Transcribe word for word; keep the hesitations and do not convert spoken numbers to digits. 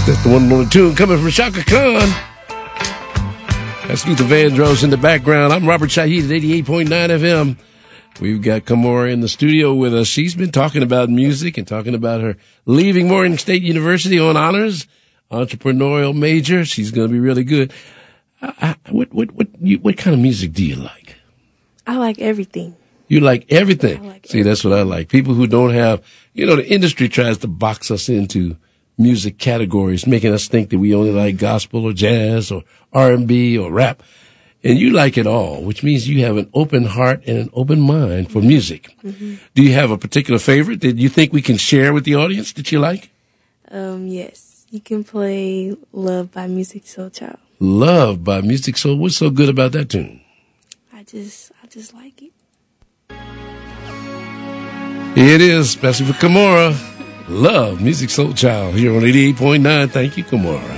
That's the one and only tune coming from Shaka Khan. That's Luther Vandross in the background. I'm Robert Shaheed at eighty-eight point nine F M. We've got Kimora in the studio with us. She's been talking about music and talking about her leaving Morgan State University on honors, entrepreneurial major. She's going to be really good. Uh, what what what you, what kind of music do you like? I like everything. You like everything. I like See, everything. That's what I like. People who don't have, you know, the industry tries to box us into music categories, making us think that we only like gospel or jazz or R and B or rap. And you like it all, which means you have an open heart and an open mind for music. Mm-hmm. Do you have a particular favorite that you think we can share with the audience that you like? Um, yes. You can play Love by Musiq Soulchild. Love by Musiq Soul. What's so good about that tune? I just, I just like it. Here it is, especially for Kimora. Love Musiq Soulchild here on eighty-eight point nine. Thank you, Kimora.